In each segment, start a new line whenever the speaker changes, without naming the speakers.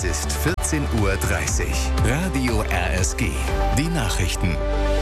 Es ist 14:30 Uhr. Radio RSG. Die Nachrichten.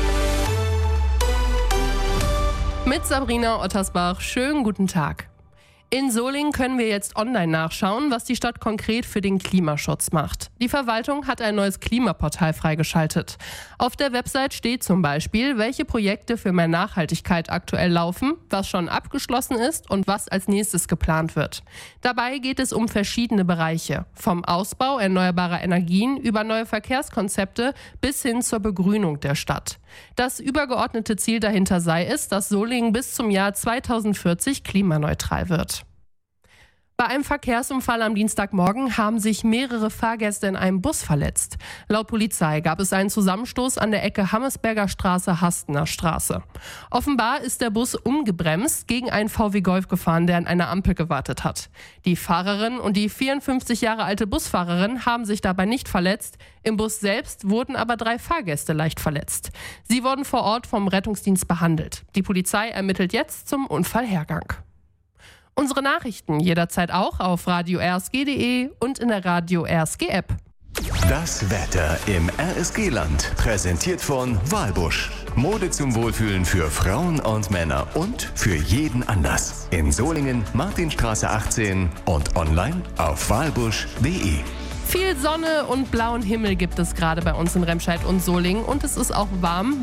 Mit Sabrina Ottersbach. Schönen guten Tag. In Solingen können wir jetzt online nachschauen, was die Stadt konkret für den Klimaschutz macht. Die Verwaltung hat ein neues Klimaportal freigeschaltet. Auf der Website steht zum Beispiel, welche Projekte für mehr Nachhaltigkeit aktuell laufen, was schon abgeschlossen ist und was als nächstes geplant wird. Dabei geht es um verschiedene Bereiche, vom Ausbau erneuerbarer Energien über neue Verkehrskonzepte bis hin zur Begrünung der Stadt. Das übergeordnete Ziel dahinter sei es, dass Solingen bis zum Jahr 2040 klimaneutral wird. Bei einem Verkehrsunfall am Dienstagmorgen haben sich mehrere Fahrgäste in einem Bus verletzt. Laut Polizei gab es einen Zusammenstoß an der Ecke Hammersberger Straße-Hastener Straße. Offenbar ist der Bus umgebremst gegen einen VW Golf gefahren, der an einer Ampel gewartet hat. Die Fahrerin und die 54 Jahre alte Busfahrerin haben sich dabei nicht verletzt. Im Bus selbst wurden aber 3 Fahrgäste leicht verletzt. Sie wurden vor Ort vom Rettungsdienst behandelt. Die Polizei ermittelt jetzt zum Unfallhergang. Unsere Nachrichten jederzeit auch auf radio-rsg.de und in der Radio RSG App.
Das Wetter im RSG-Land. Präsentiert von Walbusch. Mode zum Wohlfühlen für Frauen und Männer und für jeden Anlass. In Solingen, Martinstraße 18 und online auf walbusch.de.
Viel Sonne und blauen Himmel gibt es gerade bei uns in Remscheid und Solingen und es ist auch warm.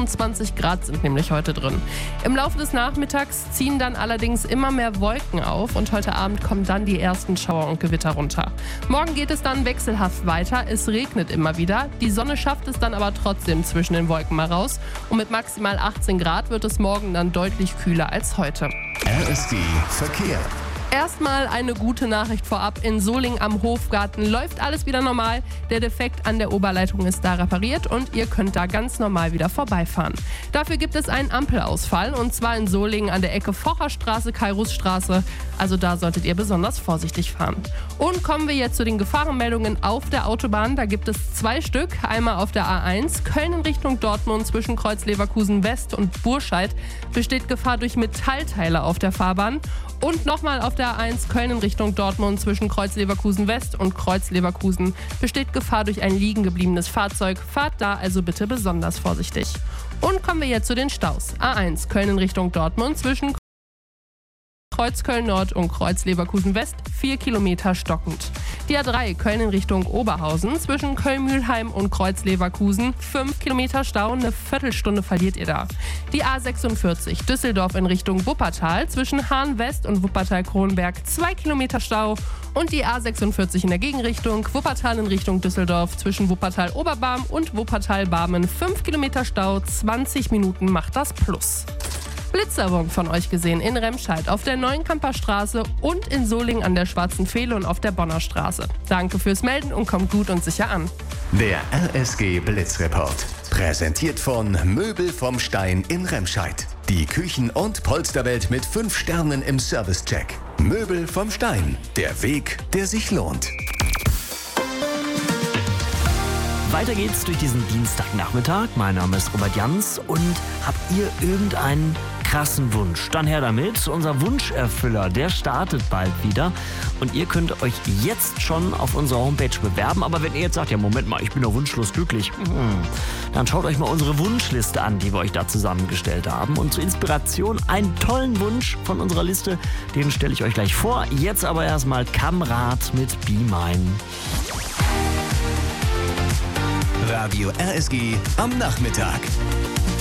26 Grad sind nämlich heute drin. Im Laufe des Nachmittags ziehen dann allerdings immer mehr Wolken auf und heute Abend kommen dann die ersten Schauer und Gewitter runter. Morgen geht es dann wechselhaft weiter. Es regnet immer wieder. Die Sonne schafft es dann aber trotzdem zwischen den Wolken mal raus. Und mit maximal 18 Grad wird es morgen dann deutlich kühler als heute.
RSG Verkehr.
Erstmal eine gute Nachricht vorab. In Solingen am Hofgarten läuft alles wieder normal. Der Defekt an der Oberleitung ist da repariert und ihr könnt da ganz normal wieder vorbeifahren. Dafür gibt es einen Ampelausfall und zwar in Solingen an der Ecke Focherstraße, Kairusstraße. Also da solltet ihr besonders vorsichtig fahren. Und kommen wir jetzt zu den Gefahrenmeldungen auf der Autobahn. Da gibt es 2 Stück. Einmal auf der A1 Köln in Richtung Dortmund zwischen Kreuz Leverkusen West und Burscheid besteht Gefahr durch Metallteile auf der Fahrbahn. Und nochmal auf der A1 Köln in Richtung Dortmund zwischen Kreuz Leverkusen West und Kreuz Leverkusen besteht Gefahr durch ein liegen gebliebenes Fahrzeug. Fahrt da also bitte besonders vorsichtig. Und kommen wir jetzt zu den Staus. A1 Köln in Richtung Dortmund zwischen Kreuz Köln Nord und Kreuz Leverkusen West 4 Kilometer stockend. Die A3 Köln in Richtung Oberhausen zwischen Köln-Mühlheim und Kreuz Leverkusen 5 Kilometer Stau, eine Viertelstunde verliert ihr da. Die A46 Düsseldorf in Richtung Wuppertal zwischen Hahn West und Wuppertal-Kronberg 2 Kilometer Stau und die A46 in der Gegenrichtung Wuppertal in Richtung Düsseldorf zwischen Wuppertal-Oberbarm und Wuppertal-Barmen 5 Kilometer Stau, 20 Minuten macht das plus. Blitzerung von euch gesehen in Remscheid auf der Neuenkamper Straße und in Solingen an der Schwarzen Pfähle und auf der Bonner Straße. Danke fürs Melden und kommt gut und sicher an.
Der RSG Blitzreport. Präsentiert von Möbel vom Stein in Remscheid. Die Küchen- und Polsterwelt mit 5 Sternen im Servicecheck. Möbel vom Stein. Der Weg, der sich lohnt.
Weiter geht's durch diesen Dienstagnachmittag. Mein Name ist Robert Jans und habt ihr irgendeinen krassen Wunsch? Dann her damit. Unser Wunscherfüller, der startet bald wieder und ihr könnt euch jetzt schon auf unserer Homepage bewerben. Aber wenn ihr jetzt sagt, ja Moment mal, ich bin doch wunschlos glücklich, dann schaut euch mal unsere Wunschliste an, die wir euch da zusammengestellt haben. Und zur Inspiration einen tollen Wunsch von unserer Liste, den stelle ich euch gleich vor. Jetzt aber erstmal Kamrat mit Be Mine.
Radio RSG am Nachmittag.